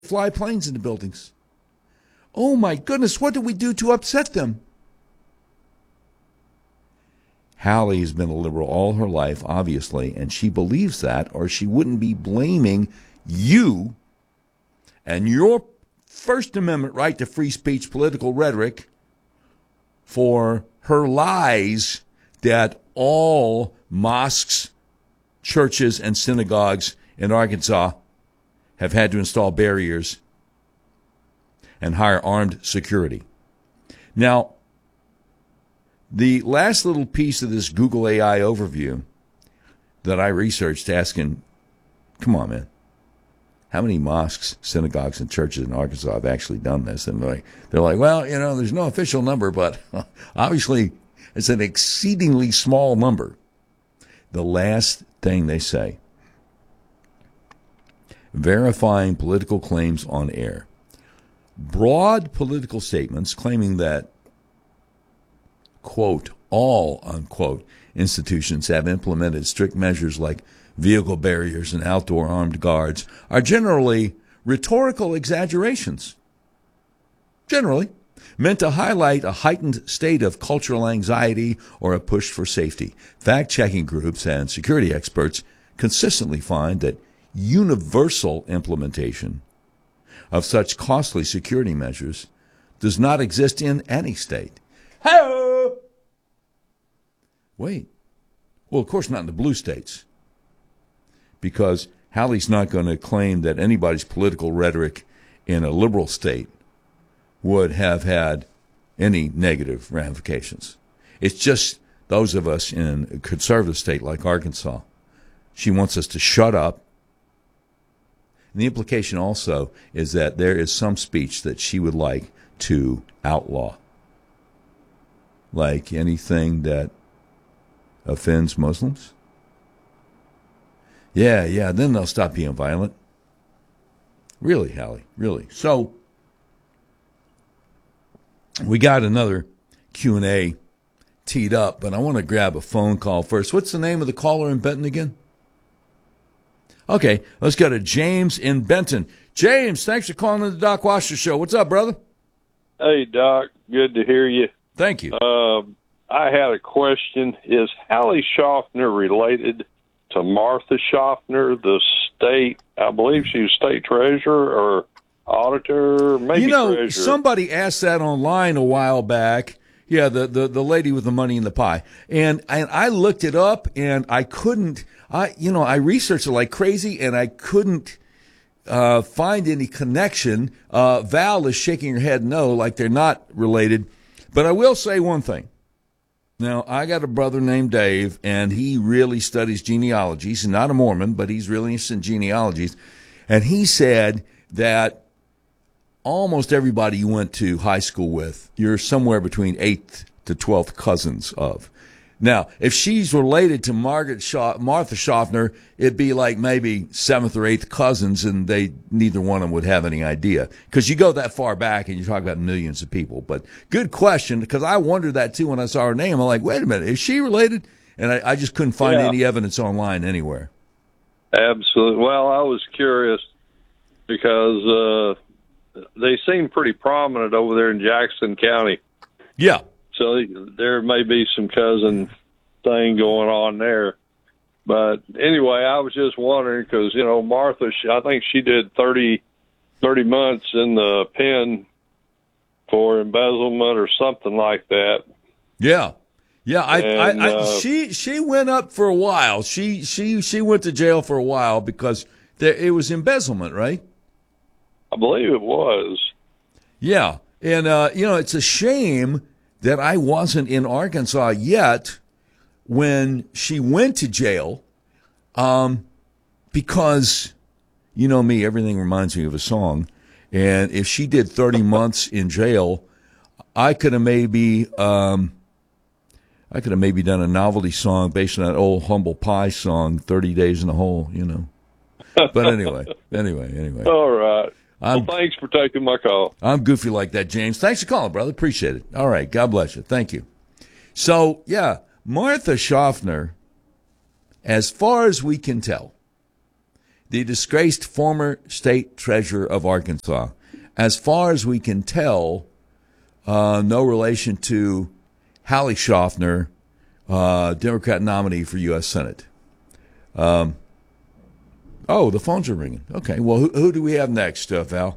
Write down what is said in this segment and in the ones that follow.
fly planes into buildings. Oh my goodness, what did we do to upset them? Hallie has been a liberal all her life, obviously, and she believes that, or she wouldn't be blaming you and your First Amendment right to free speech political rhetoric for her lies that all mosques, churches, and synagogues in Arkansas have had to install barriers and hire armed security. Now, the last little piece of this Google AI overview that I researched asking, come on, man, how many mosques, synagogues, and churches in Arkansas have actually done this? And they're like, well, there's no official number, but obviously it's an exceedingly small number. The last thing they say, verifying political claims on air. Broad political statements claiming that, quote, all, unquote, institutions have implemented strict measures like vehicle barriers and outdoor armed guards are generally rhetorical exaggerations. Generally, meant to highlight a heightened state of cultural anxiety or a push for safety. Fact-checking groups and security experts consistently find that universal implementation of such costly security measures does not exist in any state. Hey-o! Wait. Well, of course not in the blue states, because Hallie's not going to claim that anybody's political rhetoric in a liberal state would have had any negative ramifications. It's just those of us in a conservative state like Arkansas. She wants us to shut up. And the implication also is that there is some speech that she would like to outlaw, like anything that offends Muslims. Yeah, then they'll stop being violent. Really, Hallie, really. So we got another Q&A teed up, but I want to grab a phone call first. What's the name of the caller in Benton again? Okay, let's go to James in Benton. James, thanks for calling in the Doc Washer Show. What's up, brother? Hey, Doc. Good to hear you. Thank you. I had a question. Is Hallie Schaffner related to Martha Schaffner, the state, I believe she was state treasurer or auditor, maybe treasurer? Somebody asked that online a while back. Yeah, the lady with the money in the pie. And I looked it up, and I couldn't, I researched it like crazy, and I couldn't find any connection. Val is shaking her head no, like they're not related. But I will say one thing. Now, I got a brother named Dave, and he really studies genealogies. He's not a Mormon, but he's really interested in genealogies. And he said that almost everybody you went to high school with, you're somewhere between 8th to 12th cousins of. Now, if she's related to Martha Schaffner, it'd be like maybe 7th or 8th cousins, and neither one of them would have any idea. Because you go that far back, and you talk about millions of people. But good question, because I wondered that, too, when I saw her name. I'm like, wait a minute, is she related? And I just couldn't find any evidence online anywhere. Absolutely. Well, I was curious because they seem pretty prominent over there in Jackson County. Yeah. So there may be some cousin thing going on there. But anyway, I was just wondering because, Martha, I think she did 30 months in the pen for embezzlement or something like that. Yeah. Yeah, she went up for a while. She went to jail for a while because it was embezzlement, right? I believe it was. Yeah. And, it's a shame that I wasn't in Arkansas yet when she went to jail, because, you know me, everything reminds me of a song. And if she did 30 months in jail, I could have maybe done a novelty song based on that old Humble Pie song, 30 Days in the Hole, But anyway. All right. Well, thanks for taking my call. I'm goofy like that, James. Thanks for calling, brother. Appreciate it. All right. God bless you. Thank you. So, Martha Schaffner, as far as we can tell, the disgraced former state treasurer of Arkansas. As far as we can tell, no relation to Hallie Schaffner, Democrat nominee for U.S. Senate. Oh, the phones are ringing. Okay, well, who do we have next, Val?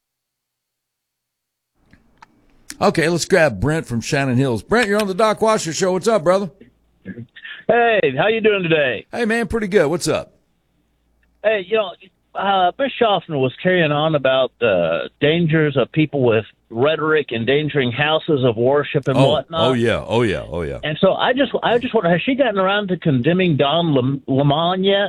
Okay, let's grab Brent from Shannon Hills. Brent, you're on the Doc Washer Show. What's up, brother? Hey, how you doing today? Hey, man, pretty good. What's up? Hey, Bush Schaffner was carrying on about the dangers of people with rhetoric endangering houses of worship and whatnot. Oh, yeah. And so I just wonder, has she gotten around to condemning Don Lemon yet?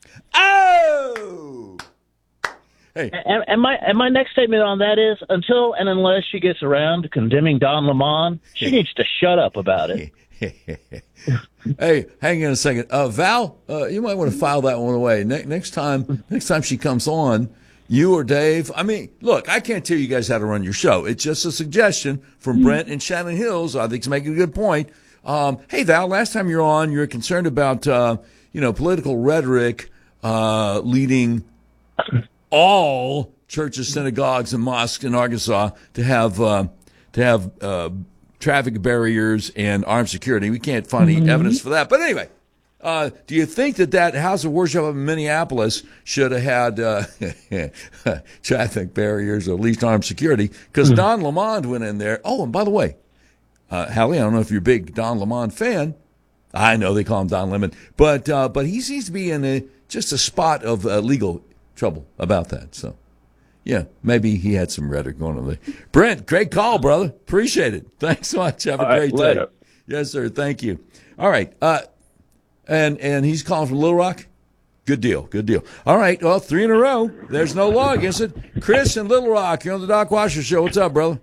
Oh! Hey. And my next statement on that is, until and unless she gets around to condemning Don Lemon, she needs to shut up about it. Hey, hang on a second. Val, you might want to file that one away. Next time she comes on, you or Dave. I mean, look, I can't tell you guys how to run your show. It's just a suggestion from Brent and Shannon Hills. I think it's making a good point. Hey, Val, last time you were on, you were concerned about, political rhetoric leading all churches, synagogues, and mosques in Arkansas to have traffic barriers and armed security. We can't find any evidence for that. But anyway, do you think that house of worship in Minneapolis should have had traffic barriers or at least armed security? Because Don Lemon went in there. Oh, and by the way, Hallie, I don't know if you're a big Don Lemon fan. I know they call him Don Lemon, but he seems to be in just a spot of legal trouble about that. So, yeah, maybe he had some rhetoric going on there. Brent, great call, brother. Appreciate it. Thanks so much. Have a great day. Later. Yes, sir. Thank you. All right. And he's calling from Little Rock. Good deal. All right. Well, 3 in a row. There's no law against it. Chris in Little Rock, you're on the Doc Washer Show. What's up, brother?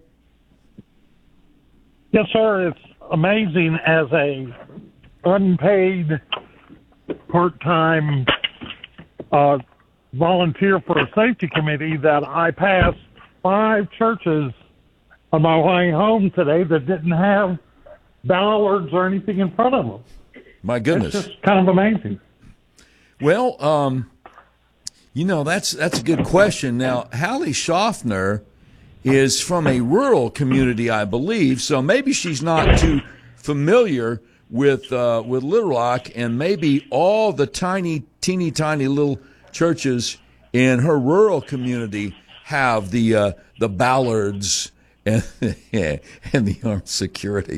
Yes, sir. It's amazing as a unpaid part-time volunteer for a safety committee that I passed 5 churches on my way home today that didn't have ballards or anything in front of them. My goodness. It's just kind of amazing. Well, that's a good question. Now, Hallie Schaffner is from a rural community, I believe, so maybe she's not too familiar with Little Rock, and maybe all the teeny tiny little churches in her rural community have the ballards and the armed security.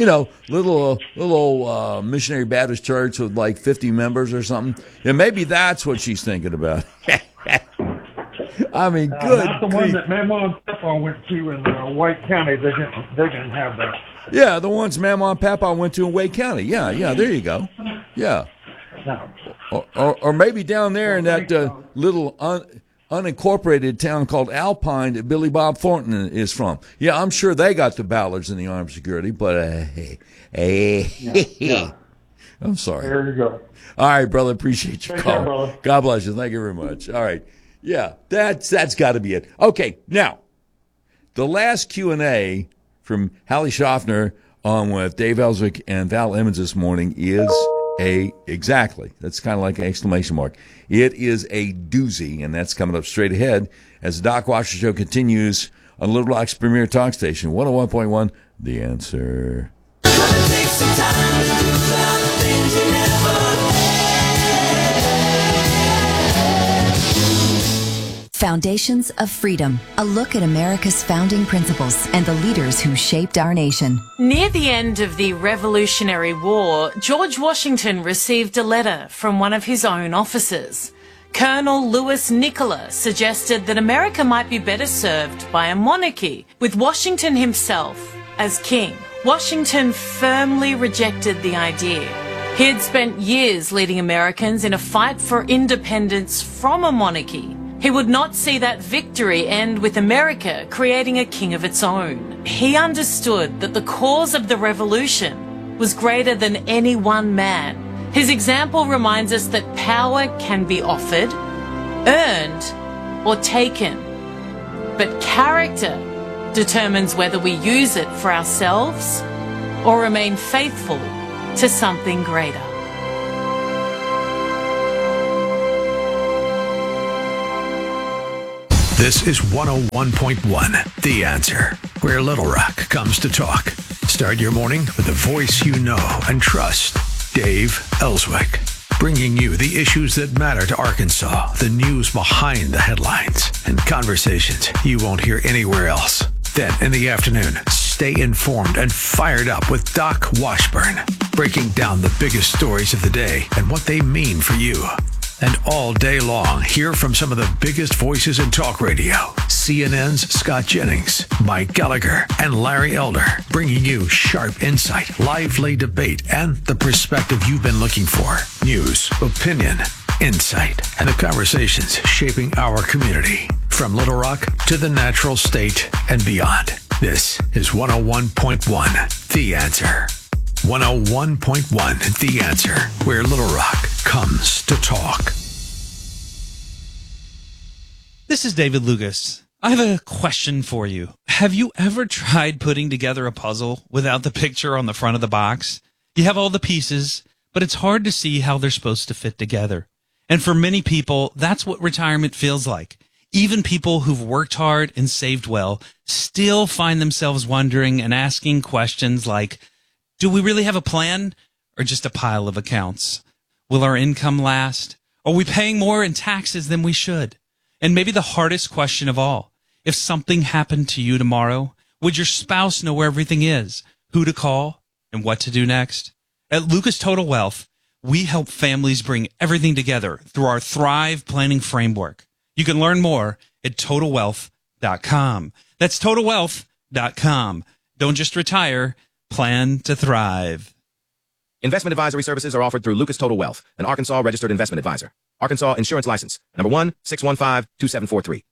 Little Missionary Baptist Church with like 50 members or something. And maybe that's what she's thinking about. I mean, good. Not the one that Mama and Papa went to in White County. They didn't have that. Yeah, the ones Mama and Papa went to in Wake County. Yeah, there you go. Yeah. No. Or maybe down there in that little unincorporated town called Alpine that Billy Bob Thornton is from. Yeah, I'm sure they got the ballards in the armed security, but Yeah. I'm sorry. There you go. All right, brother, appreciate your Take call. care, brother. God bless you. Thank you very much. All right. Yeah, that's got to be it. Okay, now, the last Q&A from Hallie Schaffner on with Dave Ellswick and Val Emmons this morning is exactly. That's kind of like an exclamation mark. It is a doozy, and that's coming up straight ahead as the Doc Washer Show continues on Little Rock's premier talk station, 101.1, The Answer. Foundations of Freedom, a look at America's founding principles and the leaders who shaped our nation. Near the end of the Revolutionary War, George Washington received a letter from one of his own officers. Colonel Lewis Nicola suggested that America might be better served by a monarchy, with Washington himself as king. Washington firmly rejected the idea. He had spent years leading Americans in a fight for independence from a monarchy. He would not see that victory end with America creating a king of its own. He understood that the cause of the revolution was greater than any one man. His example reminds us that power can be offered, earned, or taken. But character determines whether we use it for ourselves or remain faithful to something greater. This is 101.1 The Answer, where Little Rock comes to talk. Start your morning with a voice you know and trust. Dave Ellswick, bringing you the issues that matter to Arkansas, the news behind the headlines, and conversations you won't hear anywhere else. Then in the afternoon, stay informed and fired up with Doc Washburn, breaking down the biggest stories of the day and what they mean for you. And all day long, hear from some of the biggest voices in talk radio. CNN's Scott Jennings, Mike Gallagher, and Larry Elder, bringing you sharp insight, lively debate, and the perspective you've been looking for. News, opinion, insight, and the conversations shaping our community. From Little Rock to the natural state and beyond. This is 101.1 The Answer. 101.1 The Answer, where Little Rock comes to talk. This is David Lucas. I have a question for you. Have you ever tried putting together a puzzle without the picture on the front of the box? You have all the pieces, but it's hard to see how they're supposed to fit together. And for many people, that's what retirement feels like. Even people who've worked hard and saved well still find themselves wondering and asking questions like, do we really have a plan or just a pile of accounts? Will our income last? Are we paying more in taxes than we should? And maybe the hardest question of all, if something happened to you tomorrow, would your spouse know where everything is, who to call, and what to do next? At Lucas Total Wealth, we help families bring everything together through our Thrive Planning Framework. You can learn more at TotalWealth.com. That's TotalWealth.com. Don't just retire, plan to thrive. Investment advisory services are offered through Lucas Total Wealth, an Arkansas registered investment advisor. Arkansas Insurance License, number 1, 615-2743.